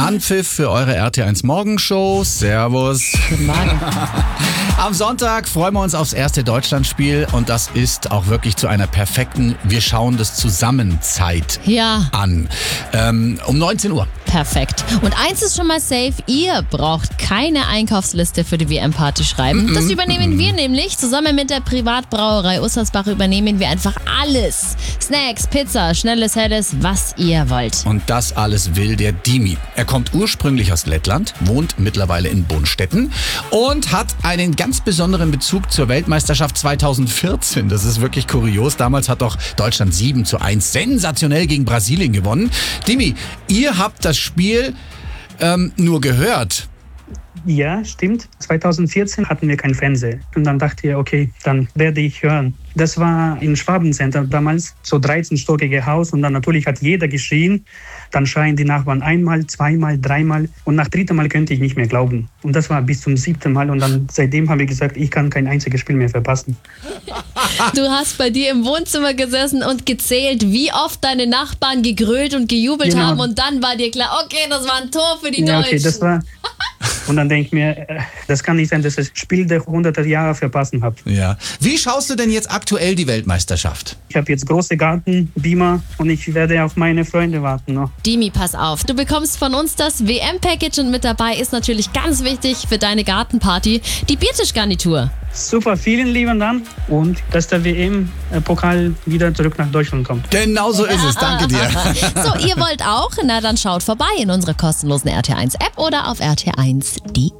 Anpfiff für eure RT1 Morgenshow. Servus. Guten Morgen. Am Sonntag freuen wir uns aufs erste Deutschlandspiel und das ist auch wirklich zu einer perfekten Wir schauen das zusammen Zeit an. Um 19 Uhr. Perfekt. Und eins ist schon mal safe, ihr braucht keine Einkaufsliste für die WM-Party schreiben. Das übernehmen wir nämlich. Zusammen mit der Privatbrauerei Ussersbach übernehmen wir einfach alles. Snacks, Pizza, schnelles, helles, was ihr wollt. Und das alles will der Dimi. Er kommt ursprünglich aus Lettland, wohnt mittlerweile in Bonstetten und hat einen ganz besonderen Bezug zur Weltmeisterschaft 2014. Das ist wirklich kurios. Damals hat doch Deutschland 7:1 sensationell gegen Brasilien gewonnen. Dimi, ihr habt das Spiel nur gehört. Ja, stimmt. 2014 hatten wir kein Fernseher. Und dann dachte ich, okay, dann werde ich hören. Das war im Schwabencenter damals, so 13-stockige Haus. Und dann natürlich hat jeder geschrien. Dann schreien die Nachbarn einmal, zweimal, dreimal. Und nach dritten Mal könnte ich nicht mehr glauben. Und das war bis zum 7. Mal. Und dann seitdem habe ich gesagt, ich kann kein einziges Spiel mehr verpassen. Du hast bei dir im Wohnzimmer gesessen und gezählt, wie oft deine Nachbarn gegrölt und gejubelt haben. Und dann war dir klar, okay, das war ein Tor für die Deutschen. Okay, das war... Und dann denke ich mir, das kann nicht sein, dass ich das Spiel der 100er Jahre verpassen habe. Ja. Wie schaust du denn jetzt aktuell die Weltmeisterschaft? Ich habe jetzt große Garten, Beamer und ich werde auf meine Freunde warten noch. Dimi, pass auf. Du bekommst von uns das WM-Package und mit dabei ist natürlich ganz wichtig für deine Gartenparty die Biertischgarnitur. Super, vielen lieben Dank und dass der WM-Pokal wieder zurück nach Deutschland kommt. Genau so ist es, danke dir. So, ihr wollt auch? Na dann schaut vorbei in unserer kostenlosen RT1-App oder auf rt1.de.